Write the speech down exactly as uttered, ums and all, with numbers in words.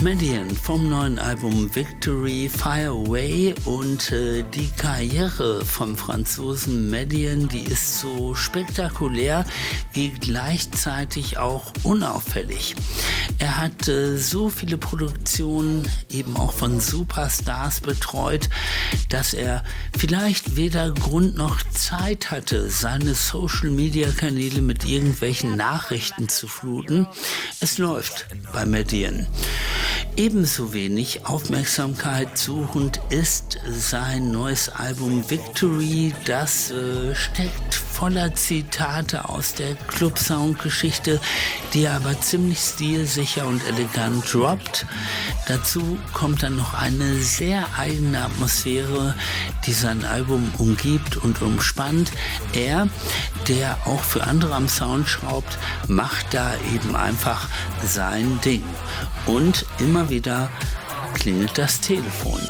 Median vom neuen Album Victory, Fire Away, und äh, die Karriere vom Franzosen Median, die ist so spektakulär wie gleichzeitig auch unauffällig. Er hat äh, so viele Produktionen eben auch von Superstars betreut, dass er vielleicht weder Grund noch Zeit hatte, seine Social-Media-Kanäle mit irgendwelchen Nachrichten zu fluten. Es läuft bei Median. Ebenso wenig Aufmerksamkeit suchend ist sein neues Album Victory. Das äh, steckt voller Zitate aus der Club-Sound-Geschichte, die er aber ziemlich stilsicher und elegant droppt. Dazu kommt dann noch eine sehr eigene Atmosphäre, die sein Album umgibt und umspannt. Er, der auch für andere am Sound schraubt, macht da eben einfach sein Ding. Und immer wieder klingelt das Telefon.